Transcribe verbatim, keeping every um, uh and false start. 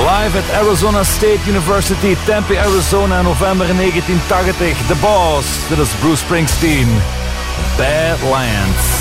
Live at Arizona State University, Tempe, Arizona, november negentien tachtig. The Boss, dit is Bruce Springsteen. Badlands.